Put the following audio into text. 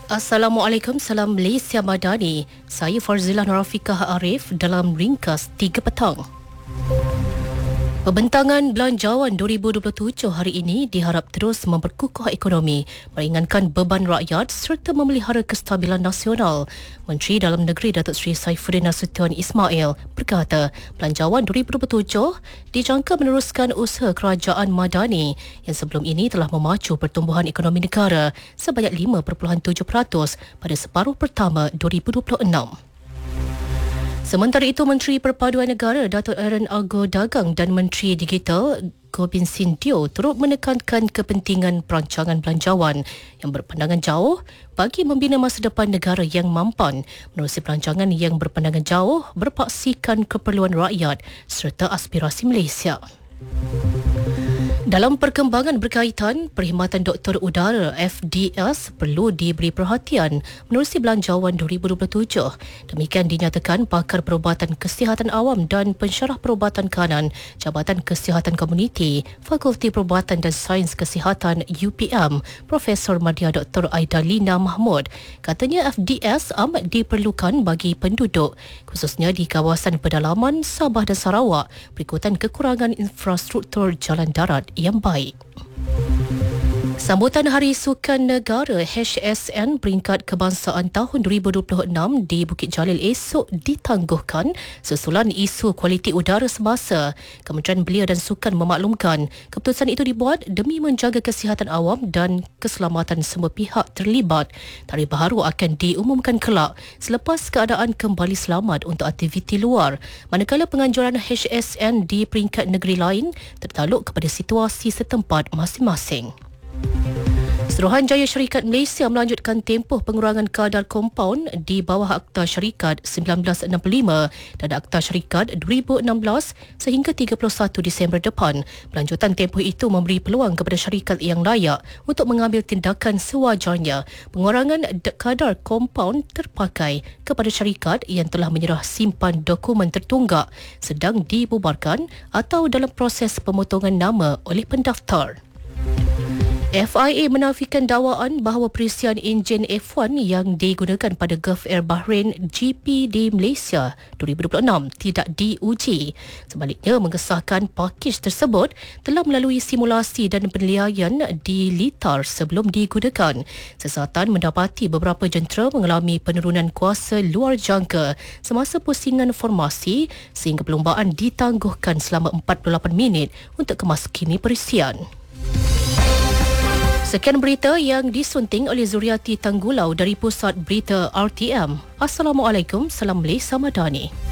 Assalamualaikum, salam Malaysia Madani. Saya Farzilah Nurafiqah Arif dalam ringkas 3 petang. Pembentangan Belanjawan 2027 hari ini diharap terus memperkukuh ekonomi, meringankan beban rakyat serta memelihara kestabilan nasional. Menteri Dalam Negeri Datuk Seri Saifuddin Nasution Ismail berkata, Belanjawan 2027 dijangka meneruskan usaha kerajaan Madani yang sebelum ini telah memacu pertumbuhan ekonomi negara sebanyak 5.7% pada separuh pertama 2026. Sementara itu, Menteri Perpaduan Negara Datuk Aaron Argo Dagang dan Menteri Digital Gobind Singh turut menekankan kepentingan perancangan belanjawan yang berpandangan jauh bagi membina masa depan negara yang mampan. Menerusi perancangan yang berpandangan jauh berpaksikan keperluan rakyat serta aspirasi Malaysia. Dalam perkembangan berkaitan, Perkhidmatan Doktor Udara FDS perlu diberi perhatian menerusi Belanjawan 2027. Demikian dinyatakan pakar perubatan kesihatan awam dan pensyarah perubatan kanan Jabatan Kesihatan Komuniti Fakulti Perubatan dan Sains Kesihatan UPM Profesor Madya Dr. Aidalina Mahmud. Katanya FDS amat diperlukan bagi penduduk khususnya di kawasan pedalaman Sabah dan Sarawak berikutan kekurangan infrastruktur jalan darat yang baik. Sambutan Hari Sukan Negara HSN peringkat kebangsaan tahun 2026 di Bukit Jalil esok ditangguhkan susulan isu kualiti udara semasa. Kementerian Belia dan Sukan memaklumkan keputusan itu dibuat demi menjaga kesihatan awam dan keselamatan semua pihak terlibat. Tarikh baharu akan diumumkan kelak selepas keadaan kembali selamat untuk aktiviti luar, manakala penganjuran HSN di peringkat negeri lain tertakluk kepada situasi setempat masing-masing. Suruhanjaya Syarikat Malaysia melanjutkan tempoh pengurangan kadar kompaun di bawah Akta Syarikat 1965 dan Akta Syarikat 2016 sehingga 31 Disember depan. Pelanjutan tempoh itu memberi peluang kepada syarikat yang layak untuk mengambil tindakan sewajarnya. Pengurangan kadar kompaun terpakai kepada syarikat yang telah menyerah simpan dokumen tertunggak, sedang dibubarkan atau dalam proses pemotongan nama oleh pendaftar. FIA menafikan dakwaan bahawa perisian enjin F1 yang digunakan pada Gulf Air Bahrain GP di Malaysia 2026 tidak diuji. Sebaliknya, mengesahkan pakej tersebut telah melalui simulasi dan penilaian di litar sebelum digunakan. Siasatan mendapati beberapa jentera mengalami penurunan kuasa luar jangka semasa pusingan formasi sehingga perlumbaan ditangguhkan selama 48 minit untuk kemaskini perisian. Sekian berita yang disunting oleh Zuriati Tanggulau dari Pusat Berita RTM. Assalamualaikum, salam Malaysia Madani.